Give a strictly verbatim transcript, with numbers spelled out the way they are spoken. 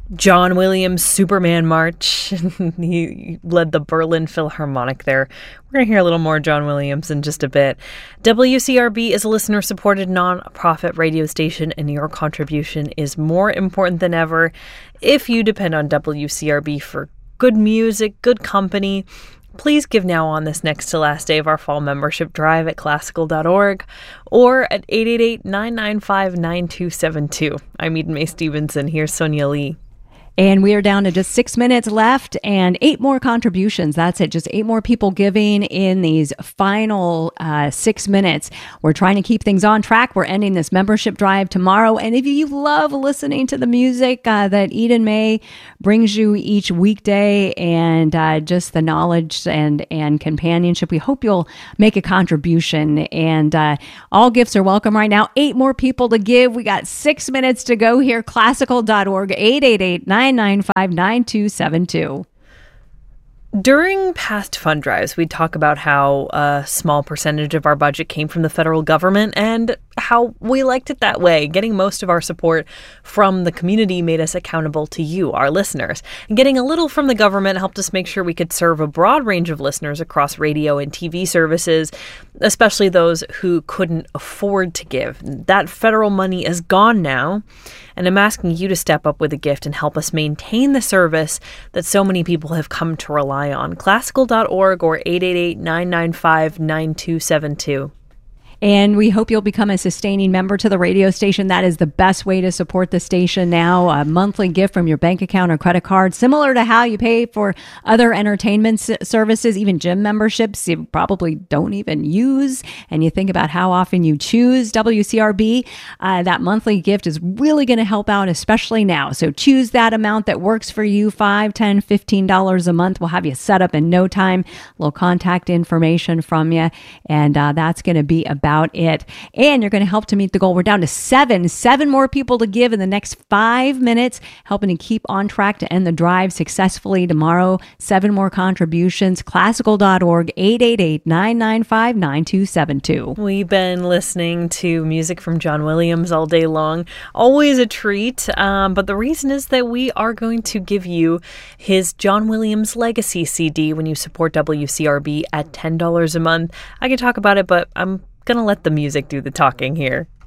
John Williams' Superman March. He led the Berlin Philharmonic there. We're going to hear a little more John Williams in just a bit. W C R B is a listener-supported non-profit radio station, and your contribution is more important than ever. If you depend on W C R B for good music, good company, please give now on this next to last day of our fall membership drive at classical dot org or at eight eight eight, nine nine five, nine two seven two. I'm Eden Mae Stevenson. Here's Sonia Lee. And we are down to just six minutes left and eight more contributions. That's it. Just eight more people giving in these final uh, six minutes. We're trying to keep things on track. We're ending this membership drive tomorrow. And if you love listening to the music uh, that Eden Mae brings you each weekday and uh, just the knowledge and, and companionship, we hope you'll make a contribution. And uh, all gifts are welcome right now. Eight more people to give. We got six minutes to go here. classical dot org, eight eight eight, nine nine five, nine two seven two. During past fund drives, we talk about how a small percentage of our budget came from the federal government and how we liked it that way. Getting most of our support from the community made us accountable to you, our listeners. And getting a little from the government helped us make sure we could serve a broad range of listeners across radio and T V services, especially those who couldn't afford to give. That federal money is gone now, and I'm asking you to step up with a gift and help us maintain the service that so many people have come to rely on. classical dot org or eight eight eight, nine nine five, nine two seven two. And we hope you'll become a sustaining member to the radio station. That is the best way to support the station now. A monthly gift from your bank account or credit card, similar to how you pay for other entertainment services, even gym memberships you probably don't even use. And you think about how often you choose W C R B. Uh, that monthly gift is really going to help out, especially now. So choose that amount that works for you, five, ten, fifteen dollars a month. We'll have you set up in no time. A little contact information from you. And uh, that's going to be about About it. And you're going to help to meet the goal. We're down to seven, seven more people to give in the next five minutes, helping to keep on track to end the drive successfully tomorrow. Seven more contributions. classical dot org, eight eight eight, nine nine five, nine two seven two. We've been listening to music from John Williams all day long. Always a treat. Um, but the reason is that we are going to give you his John Williams Legacy C D when you support W C R B at ten dollars a month. I could talk about it, but I'm going to let the music do the talking here.